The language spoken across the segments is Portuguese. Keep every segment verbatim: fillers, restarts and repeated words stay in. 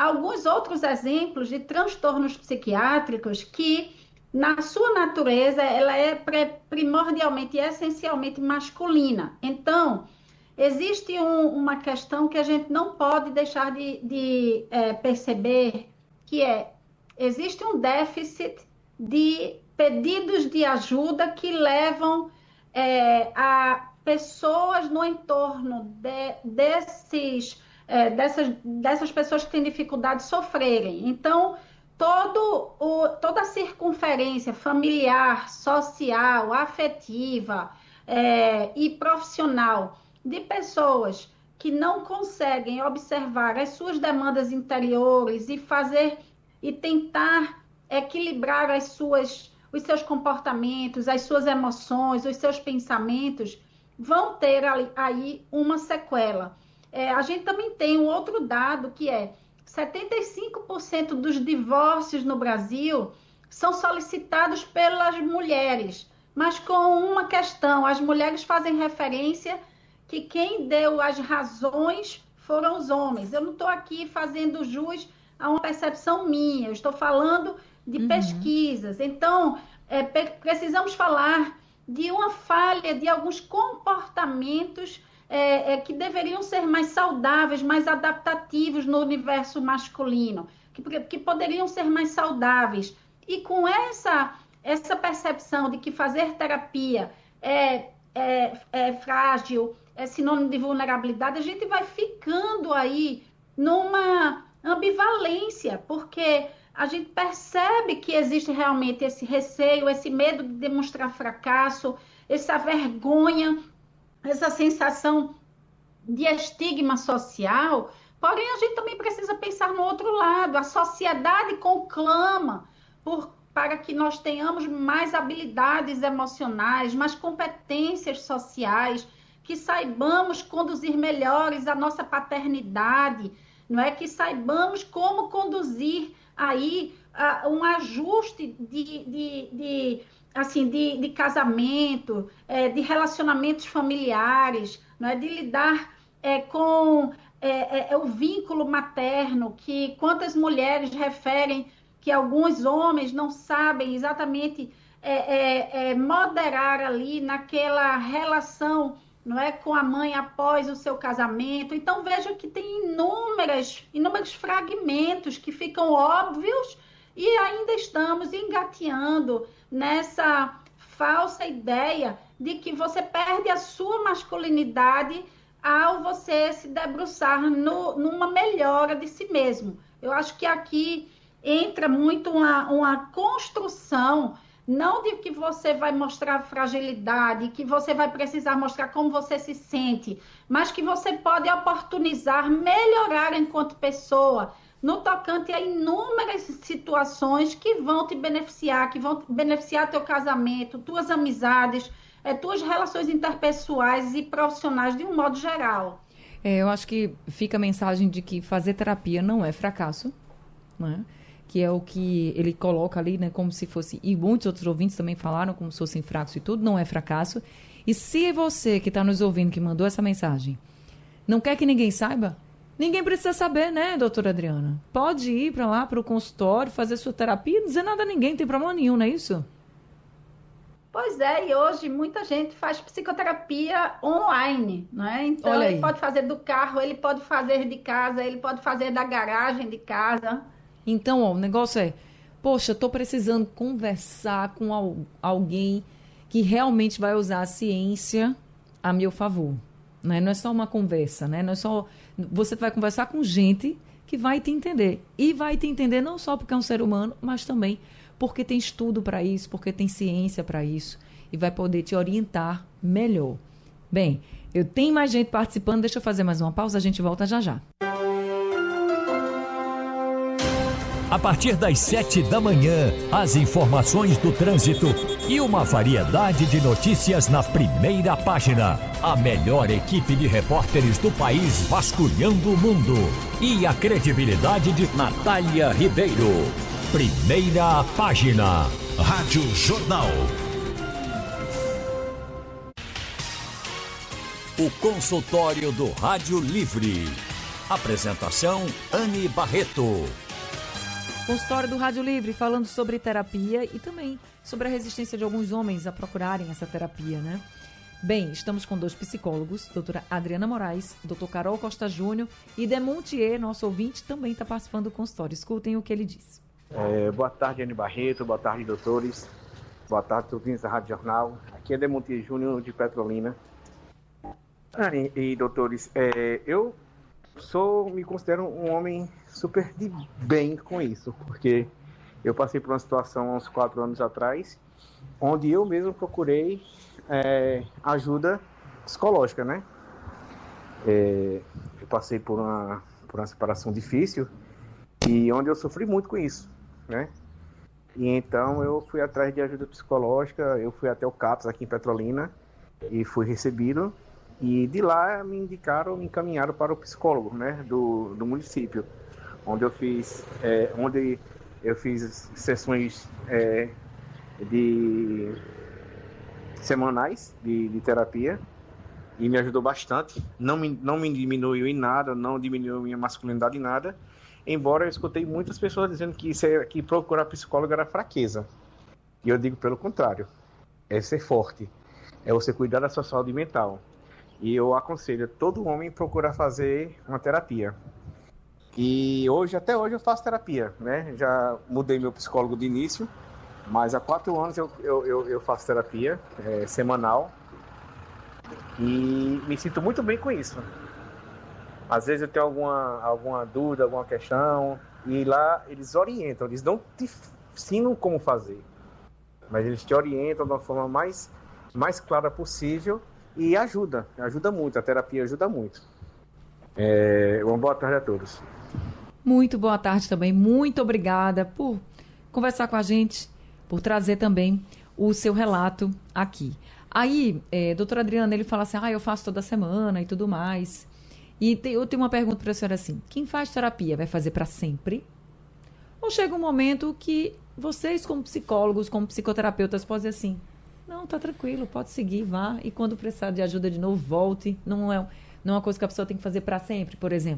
alguns outros exemplos de transtornos psiquiátricos que, na sua natureza, ela é primordialmente e essencialmente masculina. Então, existe um, uma questão que a gente não pode deixar de, de é, perceber, que é, existe um déficit de pedidos de ajuda que levam é, a pessoas no entorno de, desses, é, dessas, dessas pessoas que têm dificuldade de sofrerem. Então, todo o, toda a circunferência familiar, social, afetiva é, e profissional de pessoas que não conseguem observar as suas demandas interiores e fazer e tentar equilibrar as suas, os seus comportamentos, as suas emoções, os seus pensamentos, vão ter aí uma sequela. É, a gente também tem um outro dado que é setenta e cinco por cento dos divórcios no Brasil são solicitados pelas mulheres, mas com uma questão: as mulheres fazem referência que quem deu as razões foram os homens. Eu não estou aqui fazendo jus a uma percepção minha, eu estou falando de uhum. pesquisas. Então, é, precisamos falar de uma falha de alguns comportamentos é, é, que deveriam ser mais saudáveis, mais adaptativos no universo masculino, que, que poderiam ser mais saudáveis. E com essa, essa percepção de que fazer terapia é, é, é frágil, é sinônimo de vulnerabilidade, a gente vai ficando aí numa ambivalência, porque a gente percebe que existe realmente esse receio, esse medo de demonstrar fracasso, essa vergonha, essa sensação de estigma social. Porém, a gente também precisa pensar no outro lado. A sociedade conclama por, para que nós tenhamos mais habilidades emocionais, mais competências sociais, que saibamos conduzir melhores a nossa paternidade, não é? Que saibamos como conduzir aí uh, um ajuste de, de, de, assim, de, de casamento, é, de relacionamentos familiares, não é? De lidar é, com é, é, o vínculo materno, que quantas mulheres referem que alguns homens não sabem exatamente é, é, é, moderar ali naquela relação, não é, com a mãe após o seu casamento. Então, veja que tem inúmeras, inúmeros fragmentos que ficam óbvios e ainda estamos engateando nessa falsa ideia de que você perde a sua masculinidade ao você se debruçar no, numa melhora de si mesmo. Eu acho que aqui entra muito uma, uma construção, não de que você vai mostrar fragilidade, que você vai precisar mostrar como você se sente, mas que você pode oportunizar, melhorar enquanto pessoa, no tocante a inúmeras situações que vão te beneficiar, que vão beneficiar teu casamento, tuas amizades, é, tuas relações interpessoais e profissionais de um modo geral. É, eu acho que fica a mensagem de que fazer terapia não é fracasso, né? Que é o que ele coloca ali, né, como se fosse, e muitos outros ouvintes também falaram como se fossem fracos e tudo, não é fracasso. E se você que está nos ouvindo, que mandou essa mensagem, não quer que ninguém saiba, ninguém precisa saber, né, doutora Adriana? Pode ir para lá, para o consultório, fazer sua terapia, não dizer nada a ninguém, não tem problema nenhum, não é isso? Pois é, e hoje muita gente faz psicoterapia online, né? Então Olha ele aí. pode fazer do carro, ele pode fazer de casa, ele pode fazer da garagem de casa. Então, ó, o negócio é, poxa, estou precisando conversar com al- alguém que realmente vai usar a ciência a meu favor. Né? Não é só uma conversa, né? Não é só... Você vai conversar com gente que vai te entender. E vai te entender não só porque é um ser humano, mas também porque tem estudo para isso, porque tem ciência para isso. E vai poder te orientar melhor. Bem, eu tenho mais gente participando. Deixa eu fazer mais uma pausa, a gente volta já já. A partir das sete da manhã, as informações do trânsito e uma variedade de notícias na primeira página. A melhor equipe de repórteres do país vasculhando o mundo. E a credibilidade de Natália Ribeiro. Primeira página. Rádio Jornal. O consultório do Rádio Livre. Apresentação, Anne Barreto. Consultório do Rádio Livre, falando sobre terapia e também sobre a resistência de alguns homens a procurarem essa terapia, né? Bem, estamos com dois psicólogos, doutora Adriana Moraes, doutor Carol Costa Júnior e Demontier, nosso ouvinte, também está participando do consultório. Escutem o que ele diz. É, boa tarde, Anne Barreto, boa tarde, doutores. Boa tarde, ouvintes da Rádio Jornal. Aqui é Demontier Júnior, de Petrolina. Anne e doutores, é, eu sou, me considero um homem super de bem com isso, porque eu passei por uma situação há uns quatro anos atrás, onde eu mesmo procurei é, ajuda psicológica, né? É, eu passei por uma, por uma separação difícil e onde eu sofri muito com isso, né? E então eu fui atrás de ajuda psicológica, eu fui até o CAPS aqui em Petrolina e fui recebido. E de lá me indicaram, me encaminharam para o psicólogo, né, do, do município, onde eu fiz, é, onde eu fiz sessões é, de semanais de, de terapia e me ajudou bastante. Não me, não me diminuiu em nada, não diminuiu minha masculinidade em nada, embora eu escutei muitas pessoas dizendo que, ser, que procurar psicólogo era fraqueza. E eu digo pelo contrário, é ser forte, é você cuidar da sua saúde mental. E eu aconselho todo homem procurar fazer uma terapia. E hoje, até hoje eu faço terapia, né? Já mudei meu psicólogo de início, mas há quatro anos eu, eu, eu, eu faço terapia é, semanal. E me sinto muito bem com isso. Às vezes eu tenho alguma, alguma dúvida, alguma questão, e lá eles orientam, eles não te ensinam como fazer, mas eles te orientam de uma forma mais, mais clara possível. E ajuda, ajuda muito, a terapia ajuda muito. É, uma boa tarde a todos. Muito boa tarde também, muito obrigada por conversar com a gente, por trazer também o seu relato aqui. Aí, é, doutora Adriana, ele fala assim, ah, eu faço toda semana e tudo mais. E te, eu tenho uma pergunta para a senhora assim, quem faz terapia vai fazer para sempre? Ou chega um momento que vocês, como psicólogos, como psicoterapeutas, podem dizer assim, não, tá tranquilo, pode seguir, vá. E quando precisar de ajuda de novo, volte. Não é, não é uma coisa que a pessoa tem que fazer para sempre, por exemplo.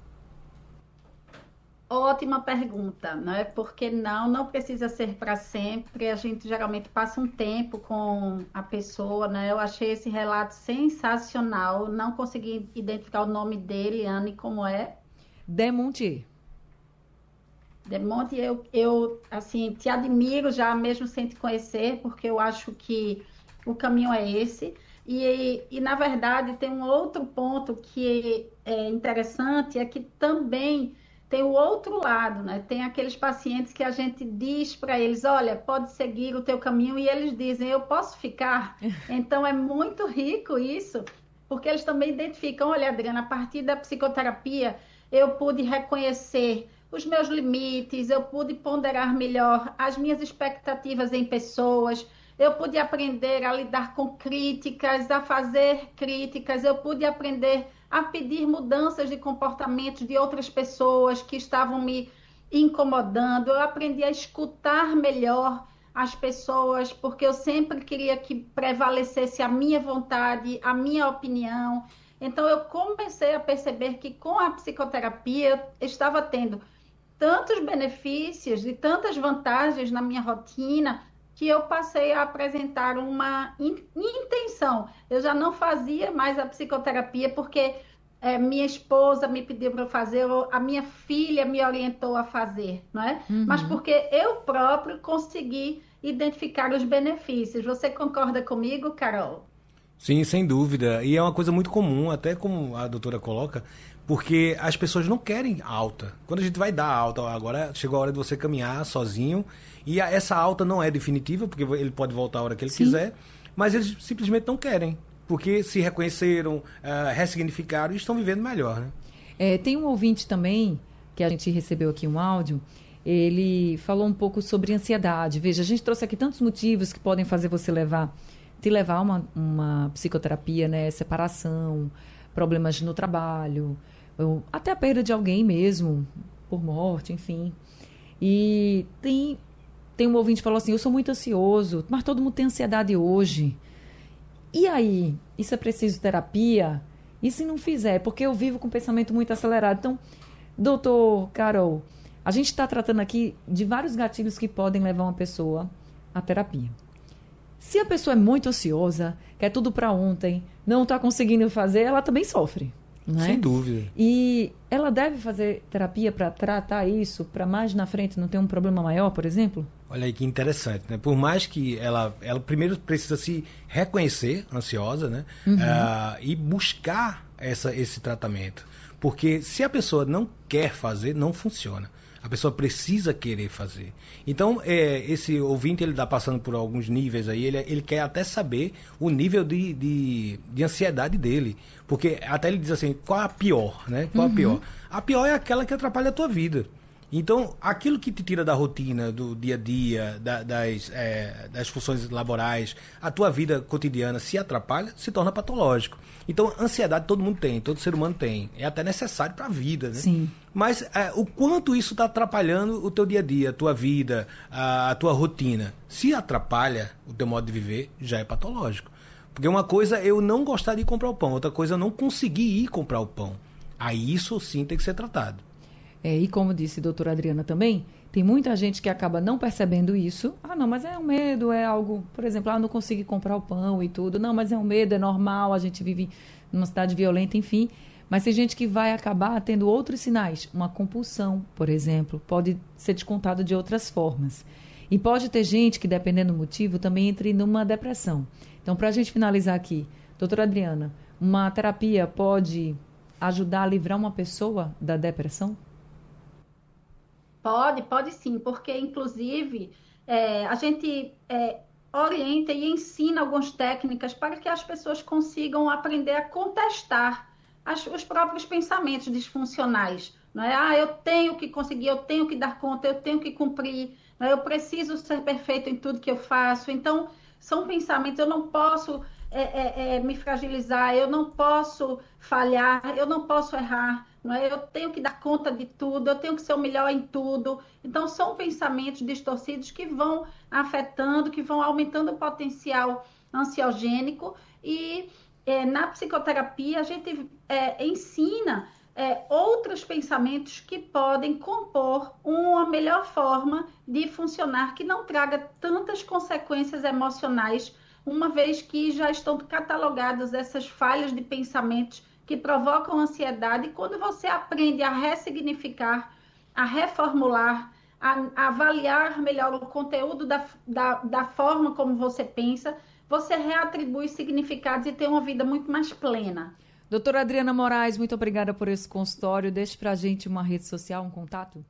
Ótima pergunta, né? Porque não, não precisa ser para sempre. A gente geralmente passa um tempo com a pessoa, né? Eu achei esse relato sensacional. Não consegui identificar o nome dele, Anne, como é? Demontier. Demonte, eu, eu assim, te admiro já mesmo sem te conhecer, porque eu acho que o caminho é esse. E, e, na verdade, tem um outro ponto que é interessante, é que também tem o outro lado, né? Tem aqueles pacientes que a gente diz para eles, olha, pode seguir o teu caminho, e eles dizem, eu posso ficar? Então, é muito rico isso, porque eles também identificam, olha, Adriana, a partir da psicoterapia, eu pude reconhecer os meus limites, eu pude ponderar melhor as minhas expectativas em pessoas, eu pude aprender a lidar com críticas, a fazer críticas, eu pude aprender a pedir mudanças de comportamentos de outras pessoas que estavam me incomodando, eu aprendi a escutar melhor as pessoas, porque eu sempre queria que prevalecesse a minha vontade, a minha opinião. Então eu comecei a perceber que com a psicoterapia eu estava tendo tantos benefícios e tantas vantagens na minha rotina que eu passei a apresentar uma intenção. Eu já não fazia mais a psicoterapia porque é, minha esposa me pediu para fazer, ou a minha filha me orientou a fazer, não é? Uhum. Mas porque eu próprio consegui identificar os benefícios. Você concorda comigo, Carol? Sim, sem dúvida. E é uma coisa muito comum, até como a doutora coloca, porque as pessoas não querem alta. Quando a gente vai dar alta, agora chegou a hora de você caminhar sozinho, e essa alta não é definitiva, porque ele pode voltar a hora que ele Sim. quiser, mas eles simplesmente não querem, porque se reconheceram, uh, ressignificaram e estão vivendo melhor, né? É, tem um ouvinte também, que a gente recebeu aqui um áudio, ele falou um pouco sobre ansiedade. Veja, a gente trouxe aqui tantos motivos que podem fazer você levar... te levar a uma, uma psicoterapia, né? Separação, problemas no trabalho, ou até a perda de alguém mesmo, por morte, enfim. E tem, tem um ouvinte que falou assim, eu sou muito ansioso, mas todo mundo tem ansiedade hoje. E aí, isso é preciso terapia? E se não fizer? Porque eu vivo com um pensamento muito acelerado. Então, doutor Carol, a gente está tratando aqui de vários gatilhos que podem levar uma pessoa à terapia. Se a pessoa é muito ansiosa, quer tudo para ontem, não está conseguindo fazer, ela também sofre. Não é? Sem dúvida. E ela deve fazer terapia para tratar isso, para mais na frente não ter um problema maior, por exemplo? Olha aí que interessante, né? Por mais que ela, ela primeiro precisa se reconhecer ansiosa, né? Uhum. Uh, e buscar essa, esse tratamento. Porque se a pessoa não quer fazer, não funciona. A pessoa precisa querer fazer. Então, é, esse ouvinte, ele está passando por alguns níveis aí, ele, ele quer até saber o nível de, de, de ansiedade dele. Porque até ele diz assim, qual a pior, né? Qual uhum. a pior? A pior é aquela que atrapalha a tua vida. Então, aquilo que te tira da rotina, do dia a dia, da, das, é, das funções laborais, a tua vida cotidiana se atrapalha, se torna patológico. Então, ansiedade todo mundo tem, todo ser humano tem. É até necessário para a vida, né? Sim. Mas é, o quanto isso está atrapalhando o teu dia a dia, a tua vida, a, a tua rotina. Se atrapalha o teu modo de viver, já é patológico. Porque uma coisa é eu não gostar de comprar o pão, outra coisa é eu não conseguir ir comprar o pão. Aí isso sim tem que ser tratado. É, e como disse a doutora Adriana também, tem muita gente que acaba não percebendo isso. Ah, não, mas é um medo, é algo... Por exemplo, ah, não consegui comprar o pão e tudo. Não, mas é um medo, é normal, a gente vive numa cidade violenta, enfim. Mas tem gente que vai acabar tendo outros sinais. Uma compulsão, por exemplo, pode ser descontado de outras formas. E pode ter gente que, dependendo do motivo, também entre numa depressão. Então, para a gente finalizar aqui, doutora Adriana, uma terapia pode ajudar a livrar uma pessoa da depressão? Pode, pode sim, porque inclusive é, a gente é, orienta e ensina algumas técnicas para que as pessoas consigam aprender a contestar as, os próprios pensamentos disfuncionais. Não é? Ah, eu tenho que conseguir, eu tenho que dar conta, eu tenho que cumprir, não é? Eu preciso ser perfeito em tudo que eu faço. Então, são pensamentos, eu não posso é, é, é, me fragilizar, eu não posso falhar, eu não posso errar. Não é? Eu tenho que dar conta de tudo, eu tenho que ser o melhor em tudo. Então, são pensamentos distorcidos que vão afetando, que vão aumentando o potencial ansiogênico. E é, na psicoterapia, a gente é, ensina é, outros pensamentos que podem compor uma melhor forma de funcionar, que não traga tantas consequências emocionais, uma vez que já estão catalogadas essas falhas de pensamentos que provocam ansiedade. E quando você aprende a ressignificar, a reformular, a, a avaliar melhor o conteúdo da, da, da forma como você pensa, você reatribui significados e tem uma vida muito mais plena. Doutora Adriana Moraes, muito obrigada por esse consultório. Deixe para a gente uma rede social, um contato.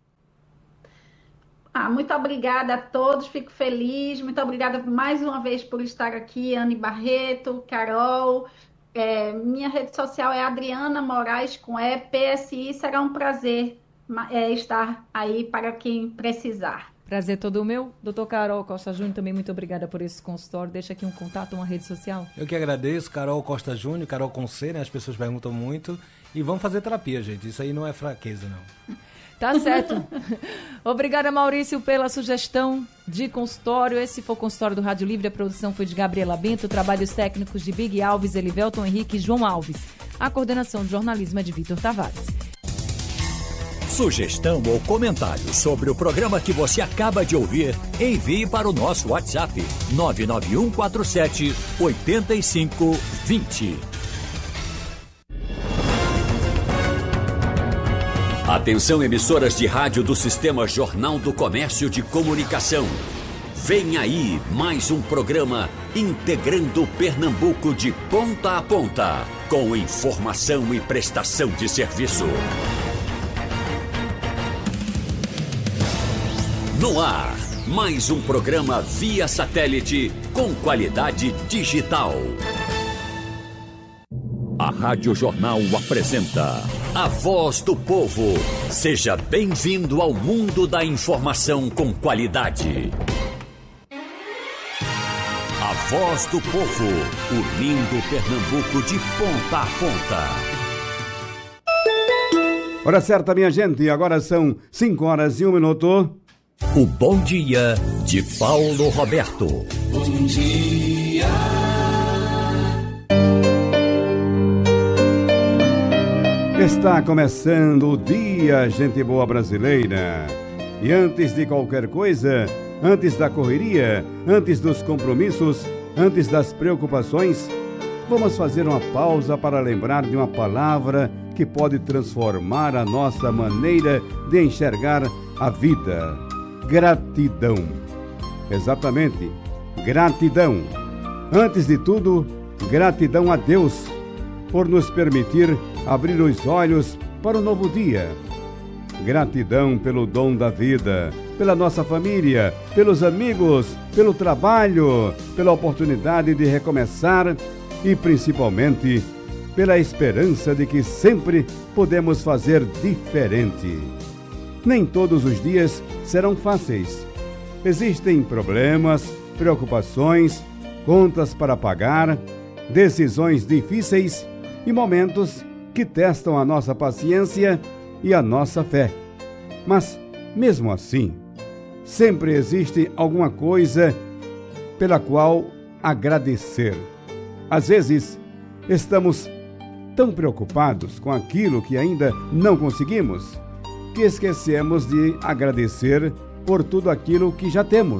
Ah, muito obrigada a todos, fico feliz. Muito obrigada mais uma vez por estar aqui, Anne Barreto, Carol. É, minha rede social é Adriana Moraes com E, P S I. Será um prazer é, estar aí para quem precisar. Prazer todo meu. Doutor Carol Costa Júnior, também muito obrigada por esse consultório. Deixa aqui um contato, uma rede social. Eu que agradeço, Carol Costa Júnior, Carol com C, né? As pessoas perguntam muito. E vamos fazer terapia, gente. Isso aí não é fraqueza, não. Tá certo. Obrigada, Maurício, pela sugestão de consultório. Esse foi o consultório do Rádio Livre. A produção foi de Gabriela Bento, trabalhos técnicos de Big Alves, Elivelton Henrique e João Alves. A coordenação de jornalismo é de Vitor Tavares. Sugestão ou comentário sobre o programa que você acaba de ouvir, envie para o nosso WhatsApp nove nove um quatro sete oito cinco dois zero. Atenção, emissoras de rádio do Sistema Jornal do Comércio de Comunicação. Vem aí mais um programa integrando Pernambuco de ponta a ponta, com informação e prestação de serviço. No ar, mais um programa via satélite com qualidade digital. A Rádio Jornal apresenta A Voz do Povo. Seja bem-vindo ao mundo da informação com qualidade. A Voz do Povo, unindo Pernambuco de ponta a ponta. Hora certa, minha gente, agora são cinco horas e um minuto. O Bom Dia de Paulo Roberto. Bom dia. Está começando o dia, gente boa brasileira. E antes de qualquer coisa, antes da correria, antes dos compromissos, antes das preocupações, vamos fazer uma pausa para lembrar de uma palavra que pode transformar a nossa maneira de enxergar a vida. Gratidão. Exatamente, gratidão. Antes de tudo, gratidão a Deus por nos permitir abrir os olhos para o novo dia. Gratidão pelo dom da vida, pela nossa família, pelos amigos, pelo trabalho, pela oportunidade de recomeçar e principalmente pela esperança de que sempre podemos fazer diferente. Nem todos os dias serão fáceis. Existem problemas, preocupações, contas para pagar, decisões difíceis e momentos que testam a nossa paciência e a nossa fé. Mas, mesmo assim, sempre existe alguma coisa pela qual agradecer. Às vezes, estamos tão preocupados com aquilo que ainda não conseguimos, que esquecemos de agradecer por tudo aquilo que já temos.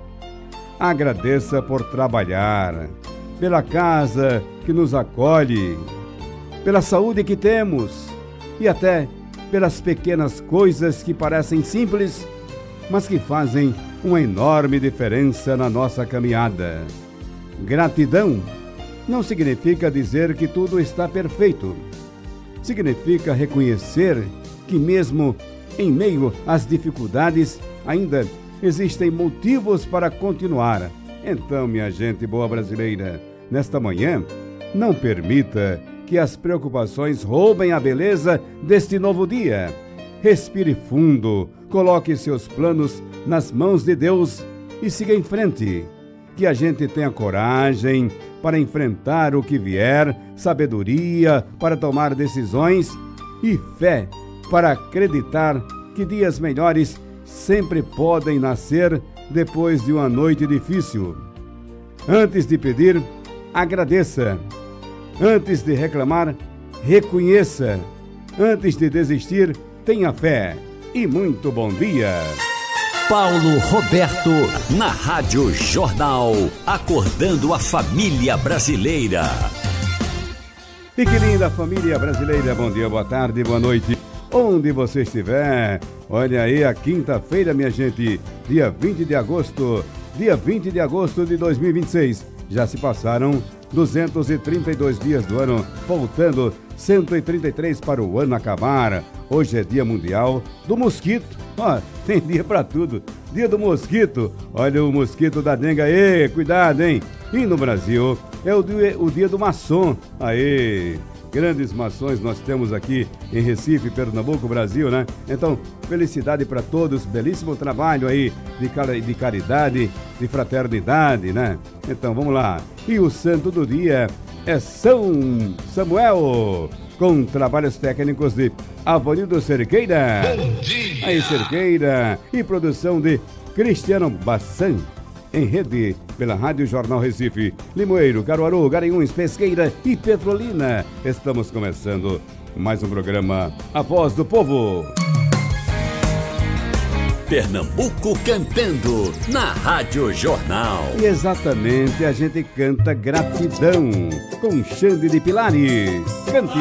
Agradeça por trabalhar, pela casa que nos acolhe, pela saúde que temos e até pelas pequenas coisas que parecem simples, mas que fazem uma enorme diferença na nossa caminhada. Gratidão não significa dizer que tudo está perfeito. Significa reconhecer que mesmo em meio às dificuldades ainda existem motivos para continuar. Então, minha gente boa brasileira, nesta manhã, não permita que as preocupações roubem a beleza deste novo dia. Respire fundo, coloque seus planos nas mãos de Deus e siga em frente. Que a gente tenha coragem para enfrentar o que vier, sabedoria para tomar decisões e fé para acreditar que dias melhores sempre podem nascer depois de uma noite difícil. Antes de pedir, agradeça. Antes de reclamar, reconheça. Antes de desistir, tenha fé. E muito bom dia. Paulo Roberto, na Rádio Jornal, acordando a família brasileira. E que linda família brasileira, bom dia, boa tarde, boa noite. Onde você estiver, olha aí a quinta-feira, minha gente, dia vinte de agosto, dia vinte de agosto de dois mil e vinte e seis. Já se passaram duzentos e trinta e dois dias do ano, faltando cento e trinta e três para o ano acabar. Hoje é dia mundial do mosquito. Ó, tem dia para tudo. Dia do mosquito. Olha o mosquito da dengue aí, cuidado, hein? E no Brasil é o dia, o dia do maçom. Aí, grandes maçons nós temos aqui em Recife, Pernambuco, Brasil, né? Então, felicidade para todos, belíssimo trabalho aí de, de caridade, de fraternidade, né? Então, vamos lá. E o santo do dia é São Samuel, com trabalhos técnicos de Avanildo Cerqueira. Bom dia! Aí, Cerqueira, e produção de Cristiano Bassan. Em rede pela Rádio Jornal Recife, Limoeiro, Caruaru, Garanhuns, Pesqueira e Petrolina. Estamos começando mais um programa A Voz do Povo. Pernambuco cantando na Rádio Jornal. E exatamente, a gente canta gratidão com Xande de Pilares. Cante!